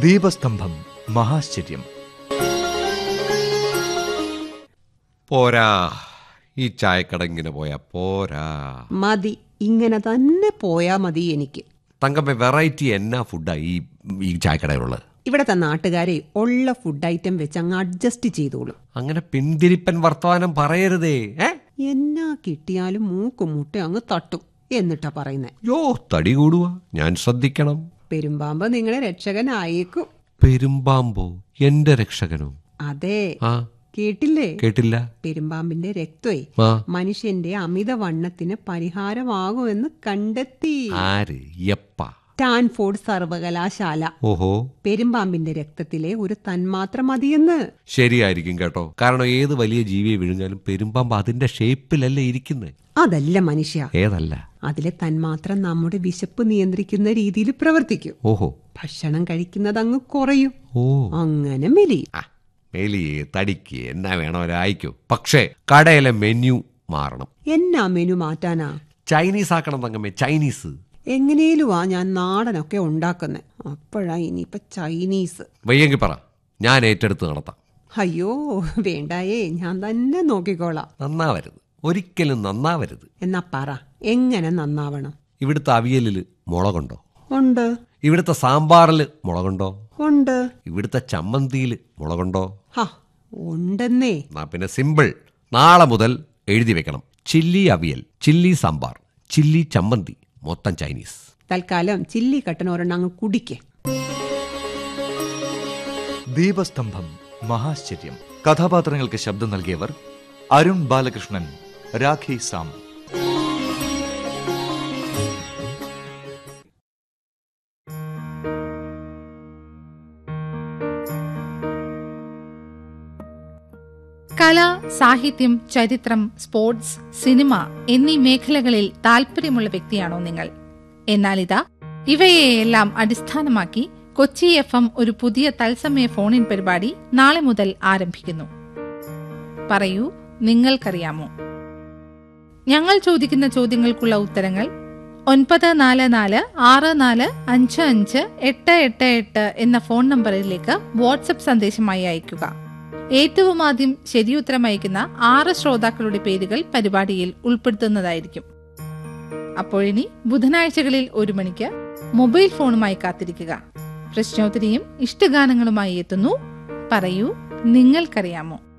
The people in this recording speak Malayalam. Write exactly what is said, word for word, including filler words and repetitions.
ദീപസ്തംഭം മഹാശ്ചര്യം. പോരാ, ഈ ചായക്കട ഇങ്ങനെ പോയാ പോരാ. മതി, ഇങ്ങനെ തന്നെ പോയാ മതി എനിക്ക്. തങ്കമ്മ, വെറൈറ്റി എന്നാ ഫുഡാ ഈ ഈ ചായക്കടയിലുള്ളത്? ഇവിടത്തെ നാട്ടുകാരെ ഉള്ള ഫുഡ് ഐറ്റം വെച്ച് അങ്ങ് അഡ്ജസ്റ്റ് ചെയ്തോളും. അങ്ങനെ പിന്തിരിപ്പൻ വർത്തമാനം പറയരുതേ. ഏ എന്നാ കിട്ടിയാലും മൂക്കും മുട്ട അങ്ങ് തട്ടും എന്നിട്ടാ പറയുന്നേ. യോ, തടി കൂടുക, ഞാൻ ശ്രദ്ധിക്കണം. പെരുമ്പാമ്പ് നിങ്ങളെ രക്ഷകനായേക്കും. പെരുമ്പാമ്പോ? എന്റെ രക്ഷകനോ? അതെ. ആ, കേട്ടില്ലേ? കേട്ടില്ല. പെരുമ്പാമ്പിന്റെ രക്തേ ആ, മനുഷ്യന്റെ അമിതവണ്ണത്തിന് പരിഹാരമാകുമെന്ന് കണ്ടെത്തി. ആര്? എപ്പ? സ്റ്റാൻഫോർഡ് സർവകലാശാല. ഓഹോ. പെരുമ്പാമ്പിന്റെ രക്തത്തിലെ ഒരു തന്മാത്ര മതിയെന്ന്. ശരിയായിരിക്കും കേട്ടോ. കാരണം ഏത് വലിയ ജീവിയെ വിഴുങ്ങാലും പെരുമ്പാമ്പ് അതിന്റെ ഷേപ്പിലല്ലേ ഇരിക്കുന്നത്. അതല്ല മനുഷ്യ. ഏതല്ല? അതിലെ തന്മാത്ര നമ്മുടെ വിശപ്പ് നിയന്ത്രിക്കുന്ന രീതിയിൽ പ്രവർത്തിക്കും. ഓഹോ. ഭക്ഷണം കഴിക്കുന്നത് അങ്ങ് കുറയും. ഓ, അങ്ങനെ മെലിയും. മെലിയെ തടിക്ക് എന്നാ വേണോ ആയിക്കോ. പക്ഷേ കടയിലെ മെനു മാറണം. എന്നാ മെനു മാറ്റാനാ? ചൈനീസ് ആക്കണം തങ്കമ്മേ, ചൈനീസ്. എങ്ങനെയുവാ ഞാൻ നാടനൊക്കെ ഉണ്ടാക്കുന്നെ, അപ്പോഴാ ഇനിയിപ്പൊ ചൈനീസ്. വയ്യെങ്കിൽ പറ, ഞാൻ ഏറ്റെടുത്ത് നടത്താം. അയ്യോ വേണ്ടായേ, ഞാൻ തന്നെ നോക്കിക്കോളാം. നന്നാവരുത്, ഒരിക്കലും നന്നാവരുത്. എന്നാ പറ, എങ്ങനെ നന്നാവണം? ഇവിടുത്തെ അവിയലില് മുളകുണ്ടോ? ഉണ്ട്. ഇവിടുത്തെ സാമ്പാറില് മുളകുണ്ടോ? ഉണ്ട്. ഇവിടുത്തെ ചമ്മന്തിയില് മുളകുണ്ടോ? ഹാ, ഉണ്ടെന്നേ. എന്നാ പിന്നെ സിമ്പിൾ, നാളെ മുതൽ എഴുതി വെക്കണം. Chilli avial, chilli sambar, chilli ചമ്മന്തി, മൊത്തം ചൈനീസ്. തൽക്കാലം ചില്ലി കട്ടൻ ഒരെണ്ണം അങ്ങ് കുടിക്കേ. ദീപസ്തംഭം മഹാശ്ചര്യം. കഥാപാത്രങ്ങൾക്ക് ശബ്ദം നൽകിയവർ അരുൺ ബാലകൃഷ്ണൻ, രാഖി സാം. കല, സാഹിത്യം, ചരിത്രം, സ്പോർട്സ്, സിനിമ എന്നീ മേഖലകളിൽ താല്പര്യമുള്ള വ്യക്തിയാണോ നിങ്ങൾ? എന്നാലിതാ ഇവയെയെല്ലാം അടിസ്ഥാനമാക്കി കൊച്ചി എഫ് എം ഒരു പുതിയ തത്സമയ ഫോണിൻ പരിപാടി നാളെ മുതൽ ആരംഭിക്കുന്നു. പറയൂ, നിങ്ങൾക്കറിയാമോ? ഞങ്ങൾ ചോദിക്കുന്ന ചോദ്യങ്ങൾക്കുള്ള ഉത്തരങ്ങൾ ഒൻപത് നാല് നാല് ആറ് നാല് അഞ്ച് അഞ്ച് എട്ട് എട്ട് എട്ട് എന്ന ഫോൺ നമ്പറിലേക്ക് വാട്സപ്പ് സന്ദേശമായി അയയ്ക്കുക. ഏറ്റവും ആദ്യം ശരിയുത്തരം അയക്കുന്ന ആറ് ശ്രോതാക്കളുടെ പേരുകൾ പരിപാടിയിൽ ഉൾപ്പെടുത്തുന്നതായിരിക്കും. അപ്പോഴിനി ബുധനാഴ്ചകളിൽ ഒരു മണിക്ക് മൊബൈൽ ഫോണുമായി കാത്തിരിക്കുക. പ്രശ്നോത്തരിയും ഇഷ്ടഗാനങ്ങളുമായി എത്തുന്നു പറയൂ, നിങ്ങൾക്കറിയാമോ?